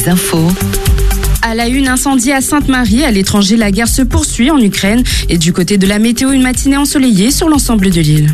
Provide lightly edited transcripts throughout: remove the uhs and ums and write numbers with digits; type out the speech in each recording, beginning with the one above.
Infos. À la une, incendie à Sainte-Marie. À l'étranger, la guerre se poursuit en Ukraine. Et du côté de la météo, une matinée ensoleillée sur l'ensemble de l'île.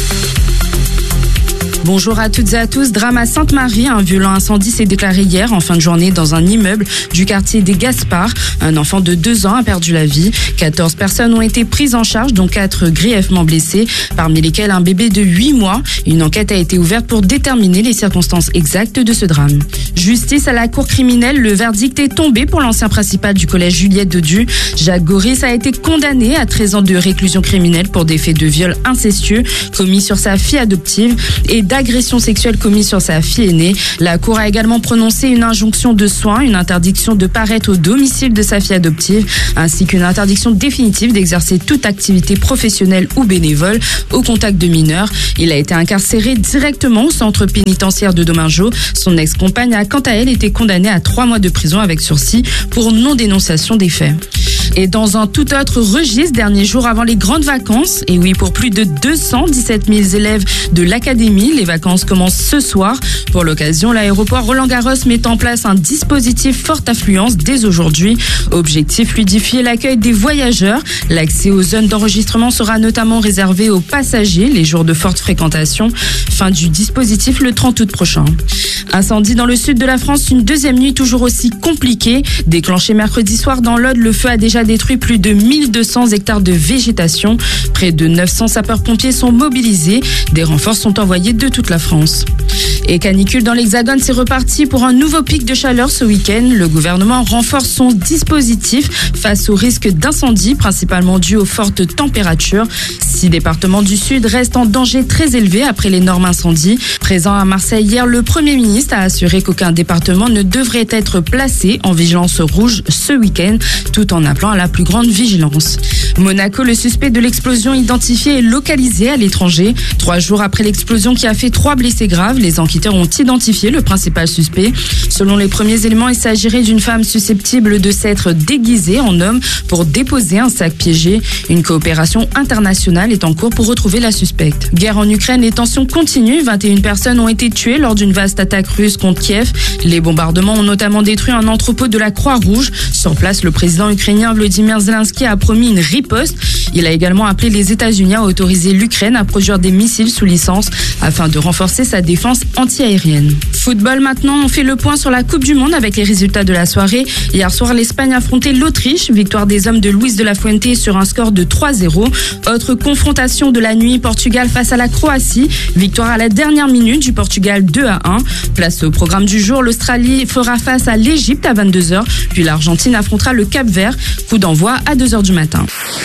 Bonjour à toutes et à tous. Drame à Sainte-Marie. Un violent incendie s'est déclaré hier en fin de journée dans un immeuble du quartier des Gaspards. Un enfant de 2 ans a perdu la vie. 14 personnes ont été prises en charge, dont 4 grièvement blessées, parmi lesquelles un bébé de 8 mois. Une enquête a été ouverte pour déterminer les circonstances exactes de ce drame. Justice à la cour criminelle. Le verdict est tombé pour l'ancien principal du collège Juliette Dodu. Jacques Goris a été condamné à 13 ans de réclusion criminelle pour des faits de viol incestueux commis sur sa fille adoptive et d'agression sexuelle commise sur sa fille aînée. La cour a également prononcé une injonction de soins, une interdiction de paraître au domicile de sa fille adoptive, ainsi qu'une interdiction définitive d'exercer toute activité professionnelle ou bénévole au contact de mineurs. Il a été incarcéré directement au centre pénitentiaire de Domingo. Son ex-compagne a quant à elle été condamnée à 3 mois de prison avec sursis pour non-dénonciation des faits. Et dans un tout autre registre, dernier jour avant les grandes vacances, et oui, pour plus de 217 000 élèves de l'académie, les vacances commencent ce soir. Pour l'occasion, l'aéroport Roland-Garros met en place un dispositif forte affluence dès aujourd'hui. Objectif, fluidifier l'accueil des voyageurs. L'accès aux zones d'enregistrement sera notamment réservé aux passagers les jours de forte fréquentation. Fin du dispositif le 30 août prochain. Incendie dans le sud de la France, une deuxième nuit toujours aussi compliquée. Déclenché mercredi soir dans l'Aude, le feu a déjà détruit plus de 1200 hectares de végétation. Près de 900 sapeurs-pompiers sont mobilisés. Des renforts sont envoyés de toute la France. Et canicule dans l'Hexagone, c'est reparti pour un nouveau pic de chaleur ce week-end. Le gouvernement renforce son dispositif face au risque d'incendie, principalement dû aux fortes températures. 6 départements du Sud restent en danger très élevé après l'énorme incendie. Présent à Marseille hier, le Premier ministre a assuré qu'aucun département ne devrait être placé en vigilance rouge ce week-end, tout en appelant à la plus grande vigilance. Monaco, le suspect de l'explosion identifié et localisé à l'étranger. 3 jours après l'explosion qui a fait 3 blessés graves, les enquêteurs ont identifié le principal suspect. Selon les premiers éléments, il s'agirait d'une femme susceptible de s'être déguisée en homme pour déposer un sac piégé. Une coopération internationale est en cours pour retrouver la suspecte. Guerre en Ukraine, les tensions continuent. 21 personnes ont été tuées lors d'une vaste attaque russe contre Kiev. Les bombardements ont notamment détruit un entrepôt de la Croix-Rouge. Sur place, le président ukrainien Volodymyr Zelensky a promis une riposte. Il a également appelé les États-Unis à autoriser l'Ukraine à produire des missiles sous licence afin de renforcer sa défense anti-aérienne. Football maintenant, on fait le point sur la Coupe du Monde avec les résultats de la soirée. Hier soir, l'Espagne affrontait l'Autriche. Victoire des hommes de Luis de la Fuente sur un score de 3-0. Autre confrontation de la nuit, Portugal face à la Croatie. Victoire à la dernière minute du Portugal 2-1. Place au programme du jour, l'Australie fera face à l'Égypte à 22h. Puis l'Argentine affrontera le Cap-Vert. Coup d'envoi à 2h du matin.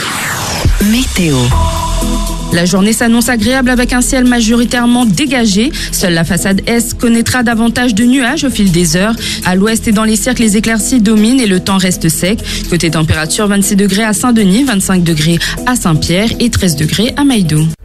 Météo. La journée s'annonce agréable avec un ciel majoritairement dégagé. Seule la façade Est connaîtra davantage de nuages au fil des heures. À l'ouest et dans les cercles, les éclaircies dominent et le temps reste sec. Côté température, 26 degrés à Saint-Denis, 25 degrés à Saint-Pierre et 13 degrés à Maïdo.